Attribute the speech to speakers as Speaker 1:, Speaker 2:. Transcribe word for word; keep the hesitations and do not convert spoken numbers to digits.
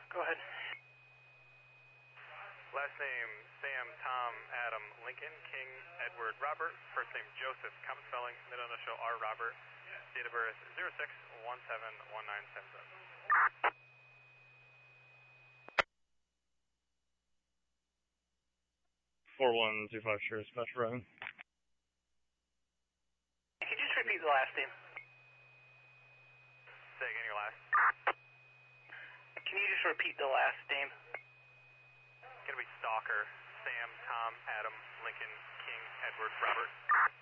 Speaker 1: Go ahead.
Speaker 2: Last name, Sam, Tom, Adam, Lincoln, King, Edward, Robert. First name, Joseph, common spelling, middle initial, R, Robert. Date of birth, zero six one seven one nine seven seven.
Speaker 3: four one two five, sure, Special Ryan.
Speaker 1: Can you just repeat the last name?
Speaker 2: Say again your last.
Speaker 1: Can you just repeat the last name?
Speaker 2: Gonna be Stalker, Sam, Tom, Adam, Lincoln, King, Edward, Robert.